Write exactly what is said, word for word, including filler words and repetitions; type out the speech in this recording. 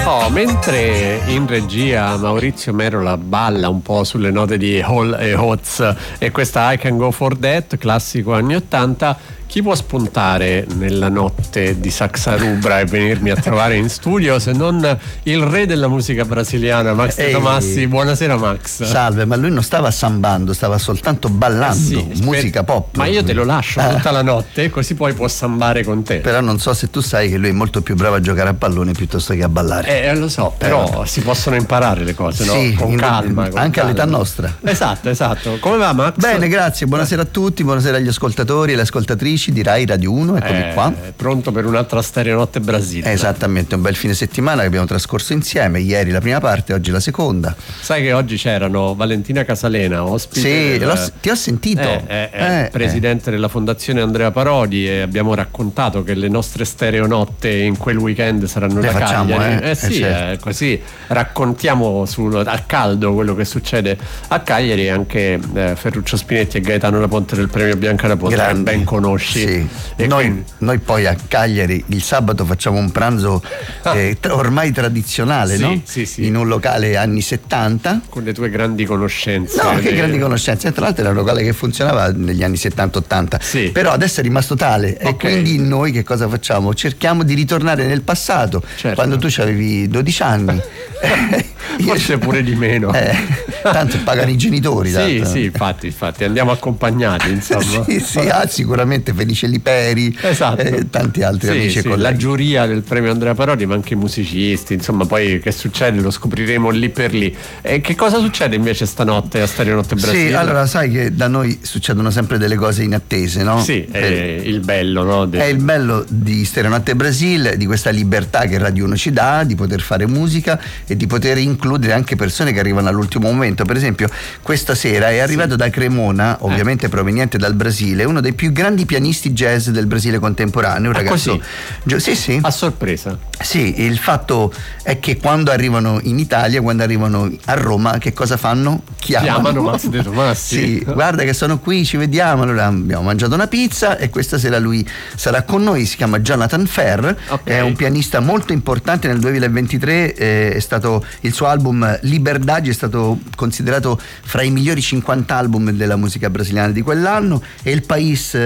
Oh, mentre in regia Maurizio Merola balla un po' sulle note di Hall e Oates e questa I Can Go For That, classico anni ottanta, chi può spuntare nella notte di Saxa Rubra e venirmi a trovare in studio se non il re della musica brasiliana, Max De Tomassi? Buonasera Max. Salve, ma lui non stava sambando, stava soltanto ballando, eh sì, musica pop. Ma io te lo lascio eh. tutta la notte, così poi può sambare con te. Però non so se tu sai che lui è molto più bravo a giocare a pallone piuttosto che a ballare. Eh, lo so, però eh. si possono imparare le cose, sì, no? Con in, calma. Con anche calma. all'età nostra. Esatto, esatto. Come va Max? Bene, grazie, buonasera a tutti, buonasera agli ascoltatori e le ascoltatrici di Rai Radio uno, eccomi eh, qua. Pronto per un'altra Stereonotte Brasile. Esattamente, un bel fine settimana che abbiamo trascorso insieme, ieri la prima parte, oggi la seconda. Sai che oggi c'erano Valentina Casalena, ospite. Sì, del, ti ho sentito. Eh, eh, eh, eh, presidente eh. della Fondazione Andrea Parodi, e abbiamo raccontato che le nostre Stereonotte in quel weekend saranno le da facciamo, Cagliari. Eh, eh sì, eh, certo. eh, così raccontiamo sul, a caldo quello che succede a Cagliari. Anche eh, Ferruccio Spinetti e Gaetano Laponte del premio Bianca Raposa, che ben conosci. Sì. E noi, quindi... noi poi a Cagliari il sabato facciamo un pranzo eh, ormai tradizionale, sì, no? Sì, sì. In un locale anni settanta. Con le tue grandi conoscenze. No, che le... grandi conoscenze. Tra l'altro era un locale che funzionava negli anni settanta ottanta. Sì. Però adesso è rimasto tale. Okay. E quindi noi che cosa facciamo? Cerchiamo di ritornare nel passato, certo. Quando tu avevi dodici anni. Forse pure di meno. Eh, tanto pagano i genitori. Sì, tanto. sì, infatti, infatti, andiamo accompagnati, insomma. sì, sì, ah, sicuramente Felice Liperi, esatto. eh, tanti altri sì, amici sì, e colleghi. La giuria del premio Andrea Parodi, ma anche i musicisti, insomma, poi che succede lo scopriremo lì per lì. E che cosa succede invece stanotte a Stereonotte Brasile? Sì, allora sai che da noi succedono sempre delle cose inattese, no? Sì, è eh, il bello, no? È il bello di Stereonotte Brasile, di questa libertà che Radio uno ci dà, di poter fare musica e di poter includere anche persone che arrivano all'ultimo momento. Per esempio, questa sera è arrivato sì. da Cremona, ovviamente eh. proveniente dal Brasile, uno dei più grandi pianisti jazz del Brasile contemporaneo, un ah, ragazzo. Così? Sì, sì. A sorpresa. Sì, il fatto è che quando arrivano in Italia, quando arrivano a Roma, che cosa fanno? Chiamano, Chiamano Max De Tomassi. Sì, guarda che sono qui, ci vediamo. Allora abbiamo mangiato una pizza e questa sera lui sarà con noi. Si chiama Jonathan Ferr, okay. È un pianista molto importante. Nel duemilaventitré eh, è stato il suo album Liberdade è stato considerato fra i migliori cinquanta album della musica brasiliana di quell'anno, e il País